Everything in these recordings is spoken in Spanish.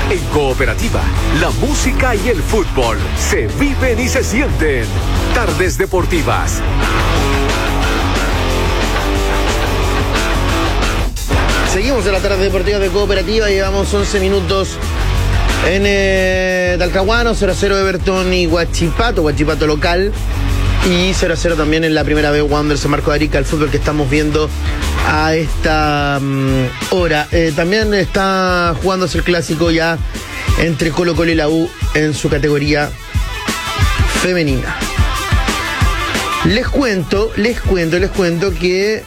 En Cooperativa, la música y el fútbol se viven y se sienten. Tardes Deportivas. Seguimos en la tarde deportiva de Cooperativa, llevamos 11 minutos en Talcahuano, 0-0 Everton y Huachipato local, y 0-0 también en la primera B Wanderers San Marcos de Arica, el fútbol que estamos viendo a esta hora. También está jugándose el clásico ya entre Colo-Colo y la U en su categoría femenina. Les cuento que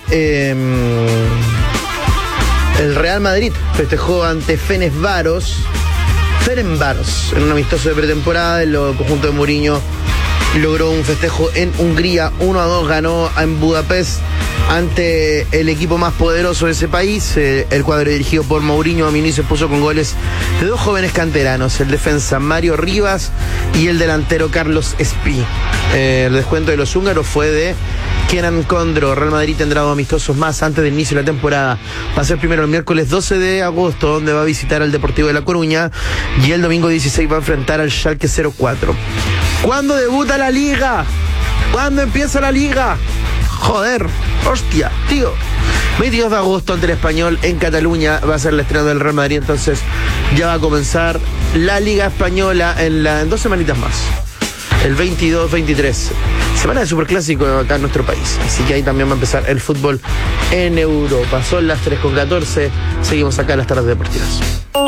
el Real Madrid festejó ante Ferencváros en un amistoso de pretemporada. El conjunto de Mourinho logró un festejo en Hungría, 1-2 ganó en Budapest ante el equipo más poderoso de ese país. El cuadro dirigido por Mourinho a inicio puso con goles de dos jóvenes canteranos, el defensa Mario Rivas y el delantero Carlos Espí. El descuento de los húngaros fue de Kenan Condro. Real Madrid tendrá dos amistosos más antes del inicio de la temporada. Va a ser primero el miércoles 12 de agosto, donde va a visitar al Deportivo de La Coruña, y el domingo 16 va a enfrentar al Schalke 04. ¿Cuándo debuta la Liga? ¿Cuándo empieza la Liga? Joder, hostia, tío. 22 de agosto ante el Español en Cataluña va a ser el estreno del Real Madrid, entonces ya va a comenzar la Liga Española en 2 semanitas más. El 22-23. Semana de Superclásico acá en nuestro país. Así que ahí también va a empezar el fútbol en Europa. Son las 3:14. Seguimos acá en las tardes deportivas.